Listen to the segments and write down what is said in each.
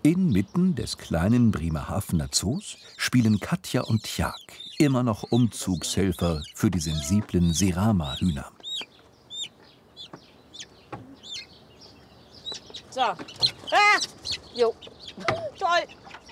Inmitten des kleinen Bremerhavener Zoos spielen Katja und Tjag immer noch Umzugshelfer für die sensiblen Serama-Hühner. So. Ah! Jo. Toll.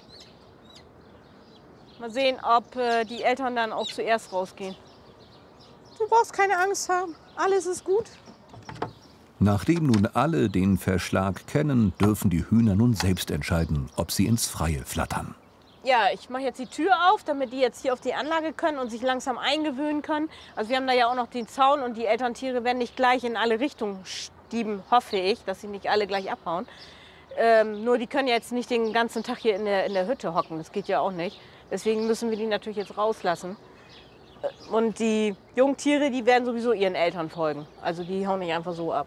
Mal sehen, ob die Eltern dann auch zuerst rausgehen. Du brauchst keine Angst haben. Alles ist gut. Nachdem nun alle den Verschlag kennen, dürfen die Hühner nun selbst entscheiden, ob sie ins Freie flattern. Ja, ich mache jetzt die Tür auf, damit die jetzt hier auf die Anlage können und sich langsam eingewöhnen können. Also wir haben da ja auch noch den Zaun und die Elterntiere werden nicht gleich in alle Richtungen stieben, hoffe ich, dass sie nicht alle gleich abhauen. Nur die können ja jetzt nicht den ganzen Tag hier in der Hütte hocken, das geht ja auch nicht. Deswegen müssen wir die natürlich jetzt rauslassen. Und die Jungtiere, die werden sowieso ihren Eltern folgen. Also die hauen nicht einfach so ab.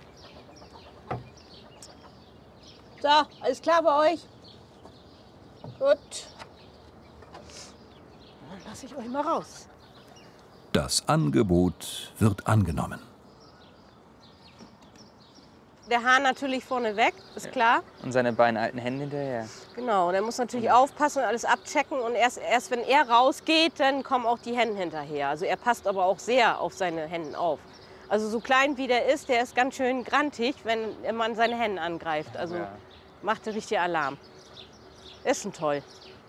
So, alles klar bei euch? Gut. Dann lasse ich euch mal raus. Das Angebot wird angenommen. Der Hahn natürlich vorne weg, ist klar. Und seine beiden alten Hände hinterher. Genau, der muss natürlich aufpassen und alles abchecken. Und erst wenn er rausgeht, dann kommen auch die Hennen hinterher. Also er passt aber auch sehr auf seine Hennen auf. Also so klein wie der ist ganz schön grantig, wenn man seine Hennen angreift. Also macht richtig Alarm. Ist schon toll.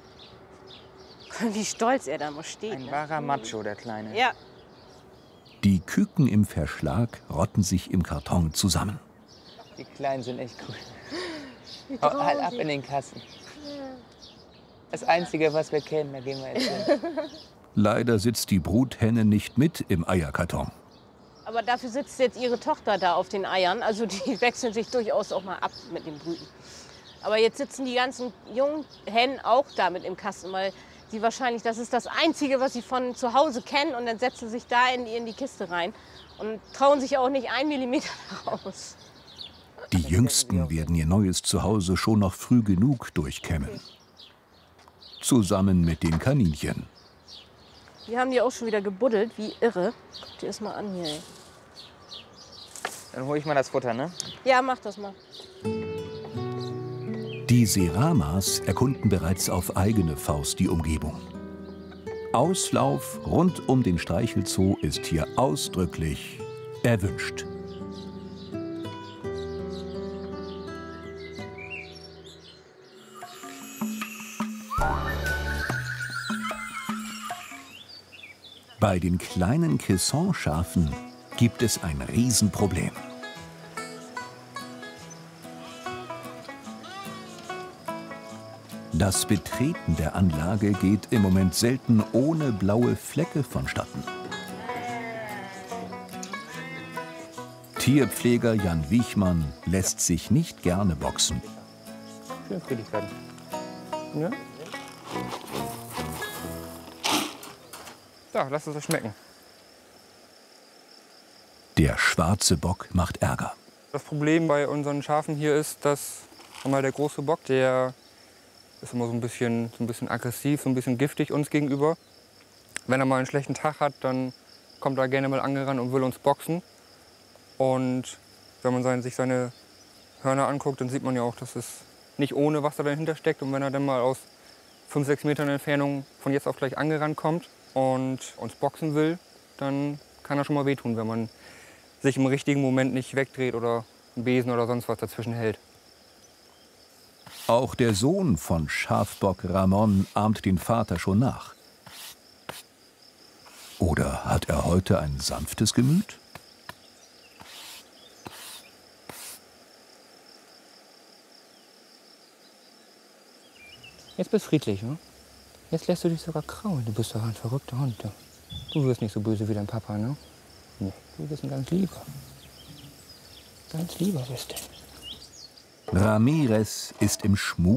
Wie stolz er da mal steht. Ein wahrer Macho, der Kleine. Ja. Die Küken im Verschlag rotten sich im Karton zusammen. Die Kleinen sind echt cool. Halt ab in den Kasten. Das Einzige, was wir kennen, da gehen wir jetzt hin. Leider sitzt die Bruthenne nicht mit im Eierkarton. Aber dafür sitzt jetzt ihre Tochter da auf den Eiern. Also die wechseln sich durchaus auch mal ab mit dem Brüten. Aber jetzt sitzen die ganzen jungen Hennen auch da mit im Kasten, weil sie wahrscheinlich, das ist das Einzige, was sie von zu Hause kennen. Und dann setzen sie sich da in die Kiste rein und trauen sich auch nicht 1 Millimeter raus. Die Jüngsten werden ihr neues Zuhause schon noch früh genug durchkämmen. Zusammen mit den Kaninchen. Die haben die auch schon wieder gebuddelt, wie irre. Guck dir das mal an hier. Ey. Dann hole ich mal das Futter, ne? Ja, mach das mal. Die Seramas erkunden bereits auf eigene Faust die Umgebung. Auslauf rund um den Streichelzoo ist hier ausdrücklich erwünscht. Bei den kleinen Caisson-Schafen gibt es ein Riesenproblem. Das Betreten der Anlage geht im Moment selten ohne blaue Flecke vonstatten. Tierpfleger Jan Wiechmann lässt sich nicht gerne boxen. Schön friedlich werden. Ja? So, lass es euch schmecken. Der schwarze Bock macht Ärger. Das Problem bei unseren Schafen hier ist, dass einmal der große Bock, der ist immer so ein bisschen aggressiv, so ein bisschen giftig uns gegenüber. Wenn er mal einen schlechten Tag hat, dann kommt er gerne mal angerannt und will uns boxen. Und wenn man sich seine Hörner anguckt, dann sieht man ja auch, dass es nicht ohne was da dahinter steckt. Und wenn er dann mal aus 5, 6 Metern Entfernung von jetzt auf gleich angerannt kommt und uns boxen will, dann kann er schon mal wehtun, wenn man sich im richtigen Moment nicht wegdreht oder einen Besen oder sonst was dazwischen hält. Auch der Sohn von Schafbock Ramon ahmt den Vater schon nach. Oder hat er heute ein sanftes Gemüt? Jetzt bist du friedlich, ne? Jetzt lässt du dich sogar kraulen. Du bist doch ein verrückter Hund. Du wirst nicht so böse wie dein Papa, ne? Nee, du bist ein ganz lieber. Ganz lieber bist du. Ramirez ist im Schmut